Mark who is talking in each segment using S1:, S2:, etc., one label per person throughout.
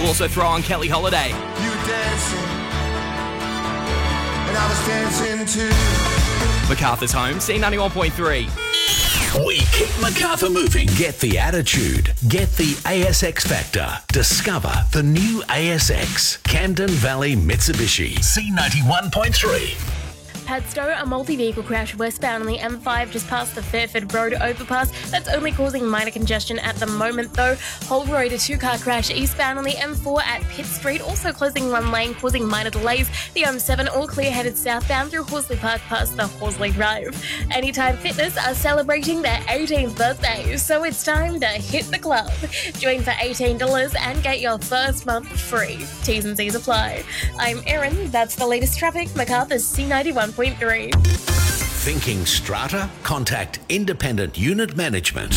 S1: also throw on Kelly Holiday.
S2: You dancing, and I was dancing too.
S1: MacArthur's home, C91.3.
S3: We keep MacArthur moving. Get the attitude. Get the ASX factor. Discover the new ASX. Camden Valley Mitsubishi. C91.3.
S4: Padstow, a multi-vehicle crash westbound on the M5 just past the Fairford Road overpass. That's only causing minor congestion at the moment though. Holt Road, a two-car crash eastbound on the M4 at Pitt Street, also closing one lane, causing minor delays. The M7 all clear headed southbound through Horsley Park past the Horsley Drive. Anytime Fitness are celebrating their 18th birthday, so it's time to hit the club. Join for $18 and get your first month free. T's and C's apply. I'm Erin, that's the latest traffic, MacArthur's C91.3.
S3: Thinking strata? Contact Independent Unit Management.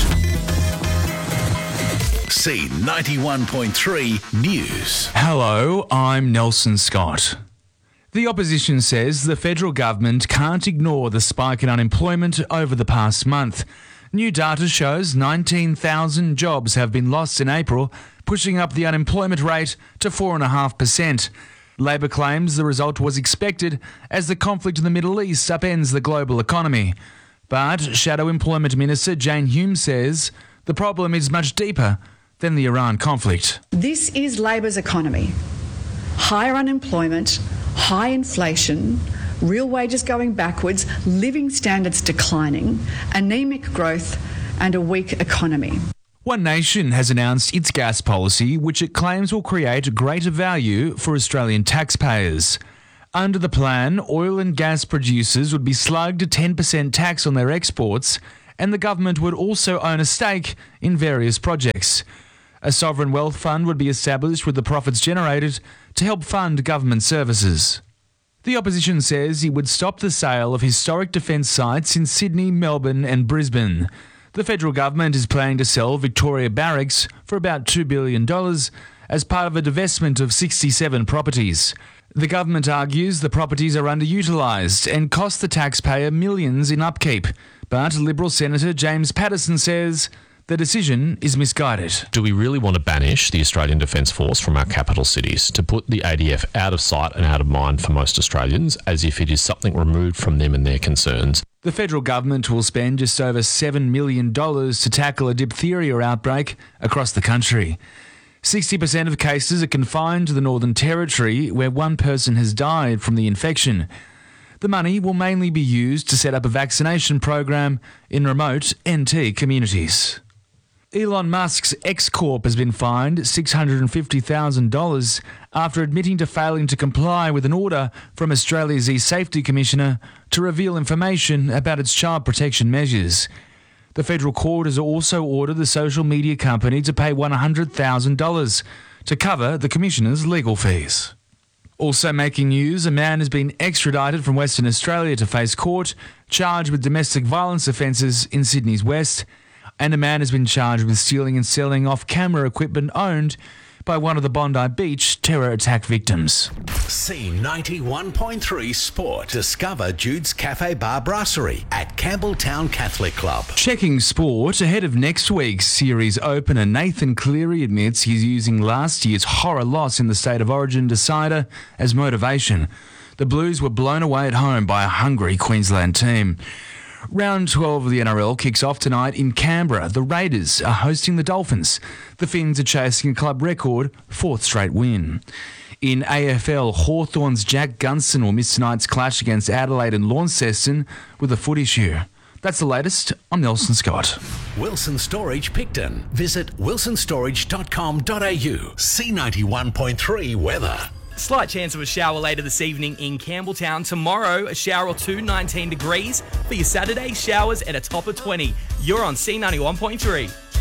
S3: C91.3 News.
S5: Hello, I'm Nelson Scott. The opposition says the federal government can't ignore the spike in unemployment over the past month. New data shows 19,000 jobs have been lost in April, pushing up the unemployment rate to 4.5%. Labor claims the result was expected as the conflict in the Middle East upends the global economy. But Shadow Employment Minister Jane Hume says the problem is much deeper than the Iran conflict.
S6: This is Labor's economy. Higher unemployment, high inflation, real wages going backwards, living standards declining, anemic growth and a weak economy.
S5: One Nation has announced its gas policy, which it claims will create greater value for Australian taxpayers. Under the plan, oil and gas producers would be slugged a 10% tax on their exports, and the government would also own a stake in various projects. A sovereign wealth fund would be established with the profits generated to help fund government services. The opposition says it would stop the sale of historic defence sites in Sydney, Melbourne and Brisbane. The federal government is planning to sell Victoria Barracks for about $2 billion as part of a divestment of 67 properties. The government argues the properties are underutilised and cost the taxpayer millions in upkeep. But Liberal Senator James Paterson says the decision is misguided.
S7: Do we really want to banish the Australian Defence Force from our capital cities, to put the ADF out of sight and out of mind for most Australians, as if it is something removed from them and their concerns?
S5: The federal government will spend just over $7 million to tackle a diphtheria outbreak across the country. 60% of cases are confined to the Northern Territory, where one person has died from the infection. The money will mainly be used to set up a vaccination program in remote NT communities. Elon Musk's X-Corp has been fined $650,000 after admitting to failing to comply with an order from Australia's e-Safety Commissioner to reveal information about its child protection measures. The federal court has also ordered the social media company to pay $100,000 to cover the Commissioner's legal fees. Also making news, a man has been extradited from Western Australia to face court, charged with domestic violence offences in Sydney's West, and a man has been charged with stealing and selling off-camera equipment owned by one of the Bondi Beach terror attack victims.
S3: C91.3 Sport. Discover Jude's Cafe Bar Brasserie at Campbelltown Catholic Club.
S5: Checking sport, ahead of next week's series opener, Nathan Cleary admits he's using last year's horror loss in the State of Origin decider as motivation. The Blues were blown away at home by a hungry Queensland team. Round 12 of the NRL kicks off tonight in Canberra. The Raiders are hosting the Dolphins. The Finns are chasing a club record fourth straight win. In AFL, Hawthorn's Jack Gunston will miss tonight's clash against Adelaide and Launceston with a foot issue. That's the latest. I'm Nelson Scott.
S3: Wilson Storage Picton. Visit wilsonstorage.com.au. C91.3 weather.
S1: Slight chance of a shower later this evening in Campbelltown. Tomorrow, a shower or two, 19 degrees. For your Saturday, showers at a top of 20. You're on C91.3.